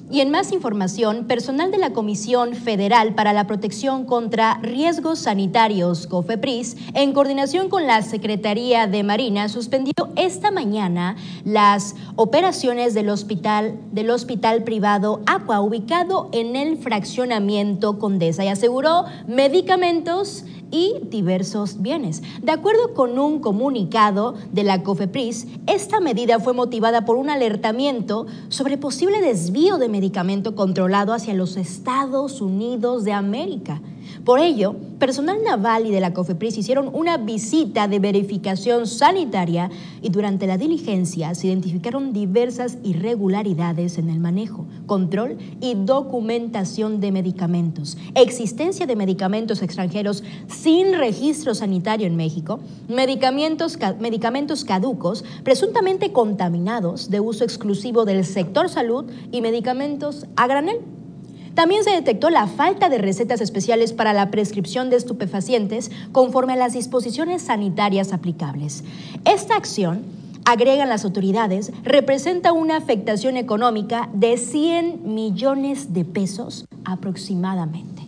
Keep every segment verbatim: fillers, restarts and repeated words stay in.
Y en más información, personal de la Comisión Federal para la Protección contra Riesgos Sanitarios, COFEPRIS, en coordinación con la Secretaría de Marina, suspendió esta mañana las operaciones del hospital, del hospital privado Aqua, ubicado en el fraccionamiento Condesa, y aseguró medicamentos y diversos bienes. De acuerdo con un comunicado de la COFEPRIS, esta medida fue motivada por un alertamiento sobre posible desvío de medicamento controlado hacia los Estados Unidos de América. Por ello, personal naval y de la COFEPRIS hicieron una visita de verificación sanitaria y durante la diligencia se identificaron diversas irregularidades en el manejo, control y documentación de medicamentos, existencia de medicamentos extranjeros sin registro sanitario en México, medicamentos, medicamentos caducos, presuntamente contaminados de uso exclusivo del sector salud y medicamentos a granel. También se detectó la falta de recetas especiales para la prescripción de estupefacientes conforme a las disposiciones sanitarias aplicables. Esta acción, agregan las autoridades, representa una afectación económica de cien millones de pesos aproximadamente.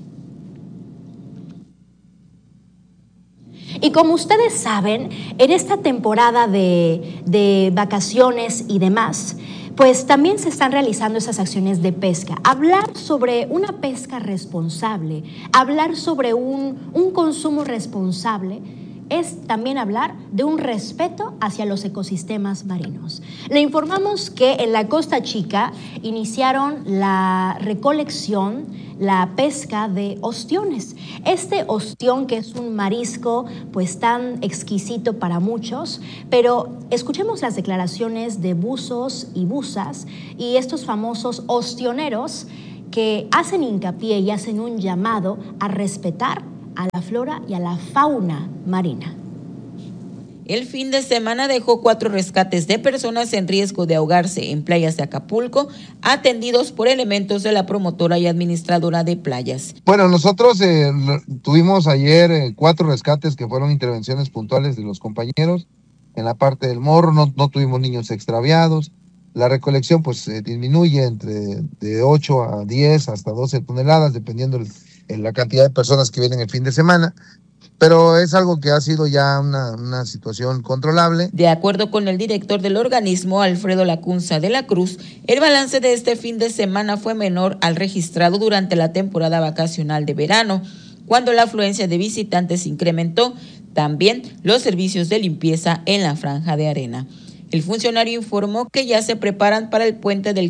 Y como ustedes saben, en esta temporada de, de vacaciones y demás, pues también se están realizando esas acciones de pesca. Hablar sobre una pesca responsable, hablar sobre un, un consumo responsable, es también hablar de un respeto hacia los ecosistemas marinos. Le informamos que en la Costa Chica iniciaron la recolección, la pesca de ostiones. Este ostión, que es un marisco pues tan exquisito para muchos, pero escuchemos las declaraciones de buzos y buzas y estos famosos ostioneros que hacen hincapié y hacen un llamado a respetar a la flora y a la fauna marina. El fin de semana dejó cuatro rescates de personas en riesgo de ahogarse en playas de Acapulco, atendidos por elementos de la promotora y administradora de playas. Bueno, nosotros eh, tuvimos ayer eh, cuatro rescates que fueron intervenciones puntuales de los compañeros. En la parte del morro no, no tuvimos niños extraviados. La recolección pues eh, disminuye entre de ocho a diez hasta doce toneladas, dependiendo el, en la cantidad de personas que vienen el fin de semana. Pero es algo que ha sido ya una, una situación controlable. De acuerdo con el director del organismo, Alfredo Lacunza de la Cruz, el balance de este fin de semana fue menor al registrado durante la temporada vacacional de verano, cuando la afluencia de visitantes incrementó. También los servicios de limpieza en la franja de arena. El funcionario informó que ya se preparan para el puente del